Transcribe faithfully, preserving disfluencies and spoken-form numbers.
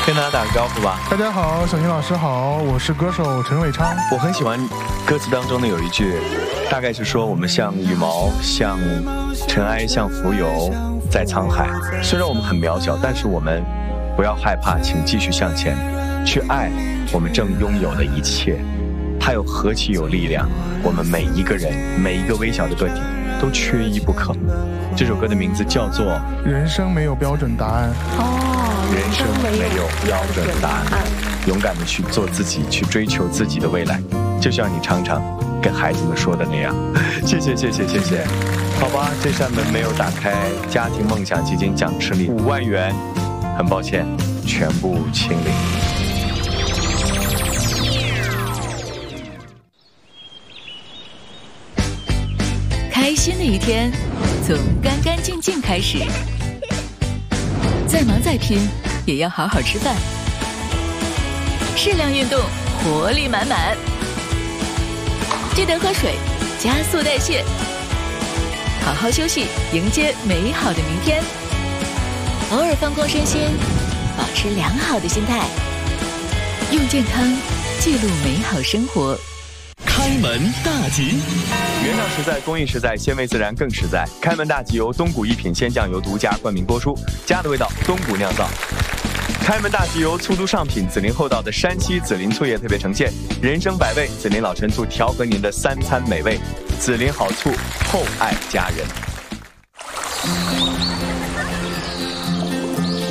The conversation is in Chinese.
跟大家打个招呼吧。 大家好，小宁老师好，我是歌手陈伟昌。 我很喜欢歌词当中的有一句，大概是说我们像羽毛，像尘埃，像浮游在沧海。虽然我们很渺小，但是我们不要害怕，请继续向前，去爱我们正拥有的一切。它有何其有力量，我们每一个人，每一个微小的个体都缺一不可。这首歌的名字叫做《 人生没有标准答案》。 哦， 人生没有标准答案，勇敢的去做自己，去追求自己的未来，就像你常常跟孩子们说的那样。谢谢谢谢谢谢。好吧，这扇门没有打开，家庭梦想基金奖池里五万元，很抱歉，全部清零。 开心的一天从干干净净开始，再忙再拼也要好好吃饭，适量运动，活力满满，记得喝水，加速代谢，好好休息，迎接美好的明天。偶尔放空身心，保持良好的心态，用健康记录美好生活。 开门大吉， 原厂实在，工艺实在，鲜味自然更实在。开门大吉由东谷一品鲜酱油独家冠名播出，家的味道，东谷酿造。开门大吉由醋都上品紫林厚道的山西紫林醋业特别呈现，人生百味，紫林老陈醋调和您的三餐美味，紫林好醋，厚爱家人。